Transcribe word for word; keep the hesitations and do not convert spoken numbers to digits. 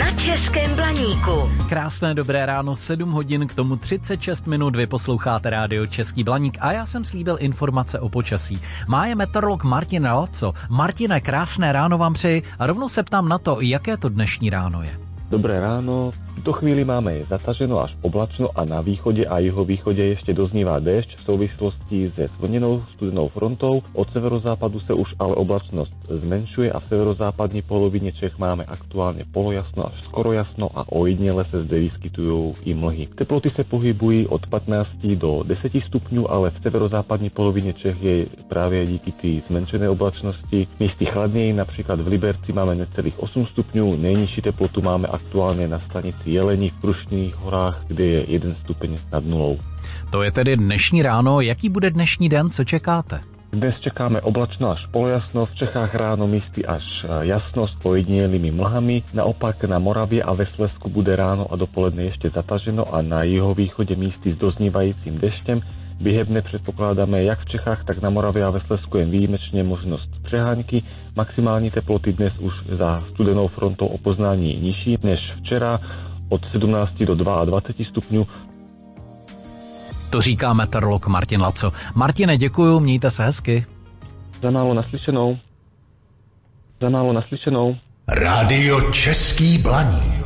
Na Českém Blaníku. Krásné dobré ráno, sedm hodin, k tomu třicet šest minut, vy posloucháte rádio Český Blaník a já jsem slíbil informace o počasí. Má je meteorolog Martin Laco. Martine, krásné ráno vám přeji a rovnou se ptám na to, jaké to dnešní ráno je. Dobré ráno, v tuto chvíli máme zataženo až oblačno a na východe a jihovýchode ešte doznievá déšť v súvislosti se zvlnenou studenou frontou. Od severozápadu sa už ale oblačnosť zmenšuje a v severozápadnej polovine Čech máme aktuálne polojasno až skoro jasno a ojedinele sa zde vyskytujú i mlhy. Teploty sa pohybujú od pätnásť do desať stupňov, ale v severozápadnej polovine Čech je práve díky tej zmenšenej oblačnosti miesty chladnej, napríklad v Liberci máme necelých osem stupňov, najnižší teplotu máme aktuálne na stanici Jelení v Prušných horách, kde je jeden stupeň nad nulou. To je tedy dnešní ráno. Jaký bude dnešní den, co čekáte? Dnes čekáme oblačno až polojasno, v Čechách ráno místy až jasno s pojedinelými mlhami, naopak na Moravě a ve Slezsku bude ráno a dopoledne ešte zataženo a na jihovýchode místy s doznievajúcim dešťem. Běhebne předpokládáme jak v Čechách, tak na Moravě a ve Slezsku jen výjimečně možnost přehánky. Maximální teploty dnes už za studenou frontou o poznání nižší než včera, od sedmnáct do dvacet dva stupňů. To říká meteorolog Martin Laco. Martine, děkuju, mějte se hezky. Za málo naslyšenou. Za málo naslyšenou. Rádio Český Blaník.